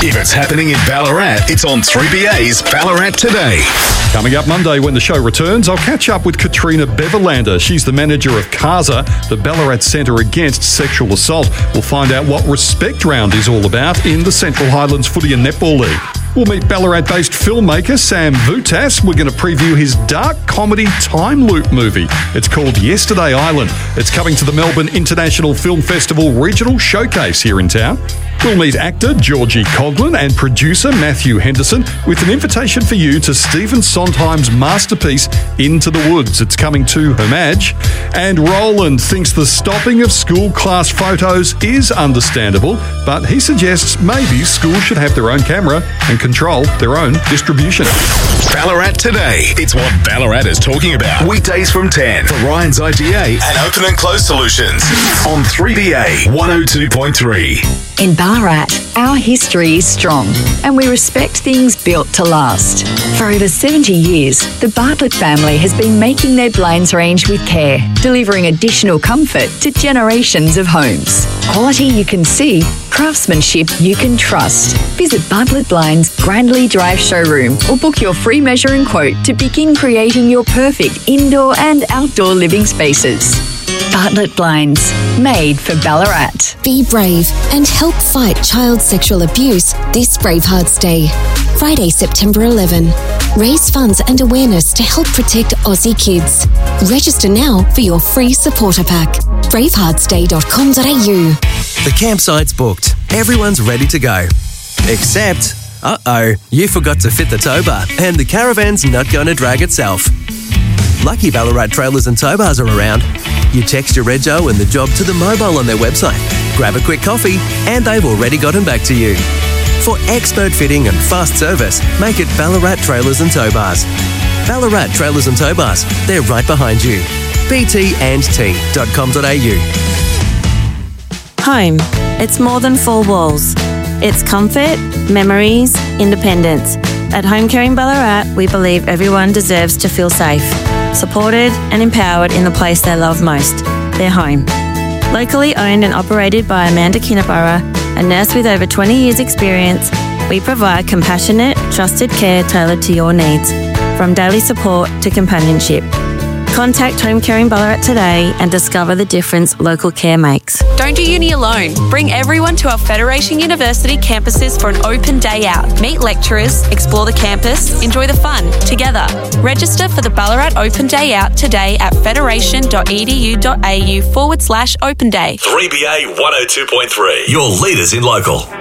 If it's happening in Ballarat, it's on 3BA's Ballarat Today. Coming up Monday when the show returns, I'll catch up with Katrina Beverlander. She's the manager of CASA, the Ballarat Centre Against Sexual Assault. We'll find out what Respect Round is all about in the Central Highlands Footy and Netball League. We'll meet Ballarat-based filmmaker Sam Vutas. We're going to preview his dark comedy time loop movie. It's called Yesterday Island. It's coming to the Melbourne International Film Festival Regional Showcase here in town. We'll meet actor Georgie Coughlin and producer Matthew Henderson with an invitation for you to Stephen Sondheim's masterpiece Into the Woods. It's coming to Homage. And Roland thinks the stopping of school class photos is understandable, but he suggests maybe schools should have their own camera and control their own distribution. Ballarat Today. It's what Ballarat is talking about. Weekdays from 10 for Ryan's IGA and Open and Close Solutions on 3BA 102.3. In Ballarat, our history is strong and we respect things built to last. For over 70 years, the Bartlett family has been making their blinds range with care, delivering additional comfort to generations of homes. Quality you can see, craftsmanship you can trust. Visit Bartlett Blinds Grandly Drive showroom or book your free measure and quote to begin creating your perfect indoor and outdoor living spaces. Bartlett Blinds, made for Ballarat. Be brave and help fight child sexual abuse this Bravehearts Day. Friday, September 11. Raise funds and awareness to help protect Aussie kids. Register now for your free supporter pack. braveheartsday.com.au. The campsite's booked. Everyone's ready to go. Except, you forgot to fit the tow bar and the caravan's not going to drag itself. Lucky Ballarat Trailers and Tow Bars are around. You text your rego and the job to the mobile on their website. Grab a quick coffee and they've already gotten back to you. For expert fitting and fast service, make it Ballarat Trailers and Tow Bars. Ballarat Trailers and Tow Bars, they're right behind you. btandt.com.au. Home. It's more than four walls. It's comfort, memories, independence. At Home Care in Ballarat, we believe everyone deserves to feel safe, supported and empowered in the place they love most, their home. Locally owned and operated by Amanda Kinnaburra, a nurse with over 20 years experience, we provide compassionate, trusted care tailored to your needs, from daily support to companionship. Contact Home Care in Ballarat today and discover the difference local care makes. Don't do uni alone. Bring everyone to our Federation University campuses for an open day out. Meet lecturers, explore the campus, enjoy the fun together. Register for the Ballarat Open Day Out today at federation.edu.au/open day. 3BA 102.3. Your leaders in local.